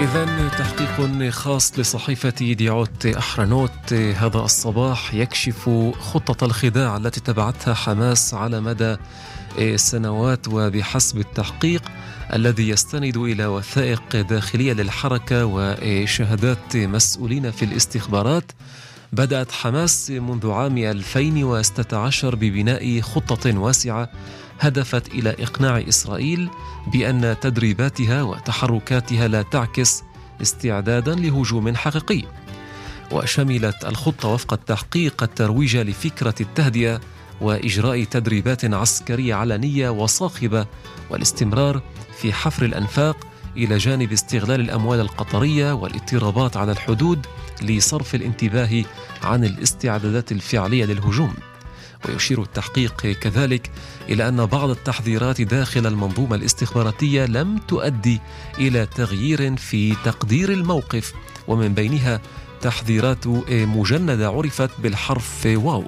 إذن تحقيق خاص لصحيفة يديعوت أحرنوت هذا الصباح يكشف خطة الخداع التي تبعتها حماس على مدى سنوات، وبحسب التحقيق الذي يستند إلى وثائق داخلية للحركة وشهادات مسؤولين في الاستخبارات، بدأت حماس منذ عام 2016 ببناء خطة واسعة هدفت إلى إقناع إسرائيل بأن تدريباتها وتحركاتها لا تعكس استعدادا لهجوم حقيقي. وشملت الخطة وفق التحقيق الترويج لفكرة التهدئة وإجراء تدريبات عسكرية علنية وصاخبة، والاستمرار في حفر الأنفاق، إلى جانب استغلال الأموال القطرية والاضطرابات على الحدود لصرف الانتباه عن الاستعدادات الفعلية للهجوم. ويشير التحقيق كذلك إلى أن بعض التحذيرات داخل المنظومة الاستخباراتية لم تؤدي إلى تغيير في تقدير الموقف، ومن بينها تحذيرات مجندة عرفت بالحرف واو.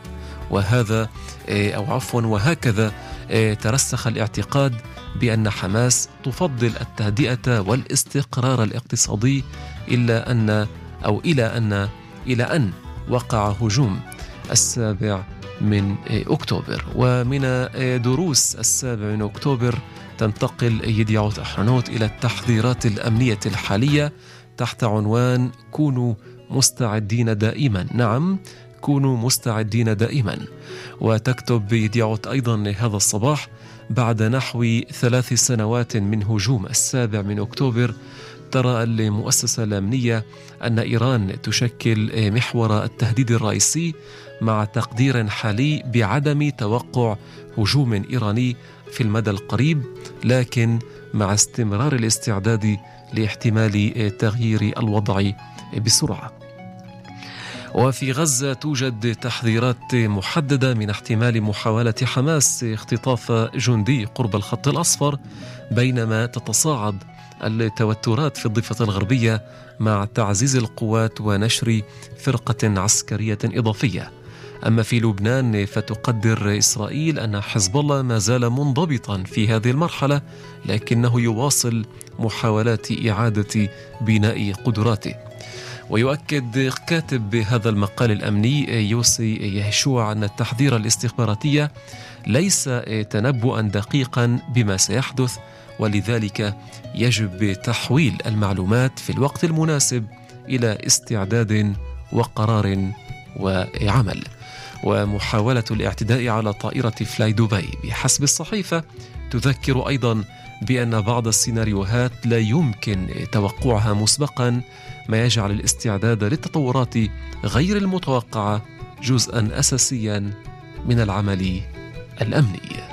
وهكذا ترسخ الاعتقاد بأن حماس تفضل التهدئة والاستقرار الاقتصادي إلى أن وقع هجوم 7 من أكتوبر. ومن دروس 7 من أكتوبر تنتقل يديعوت أحرنوت إلى التحذيرات الأمنية الحالية تحت عنوان كونوا مستعدين دائما. نعم، كونوا مستعدين دائما. وتكتب يديعوت أيضا هذا الصباح: بعد نحو 3 سنوات من هجوم 7 من أكتوبر، ترى المؤسسة الأمنية أن إيران تشكل محور التهديد الرئيسي، مع تقدير حالي بعدم توقع هجوم إيراني في المدى القريب، لكن مع استمرار الاستعداد لاحتمال تغيير الوضع بسرعة. وفي غزة توجد تحذيرات محددة من احتمال محاولة حماس اختطاف جندي قرب الخط الأصفر، بينما تتصاعد التوترات في الضفة الغربية مع تعزيز القوات ونشر فرقة عسكرية إضافية. أما في لبنان فتقدر إسرائيل أن حزب الله ما زال منضبطا في هذه المرحلة، لكنه يواصل محاولات إعادة بناء قدراته. ويؤكد كاتب هذا المقال الأمني يوسي يهشوع أن التحذير الاستخباراتي ليس تنبؤا دقيقا بما سيحدث، ولذلك يجب تحويل المعلومات في الوقت المناسب إلى استعداد وقرار وعمل. ومحاولة الاعتداء على طائرة فلاي دبي بحسب الصحيفة تذكر أيضا بأن بعض السيناريوهات لا يمكن توقعها مسبقا، ما يجعل الاستعداد للتطورات غير المتوقعة جزءا أساسيا من العمل الأمني.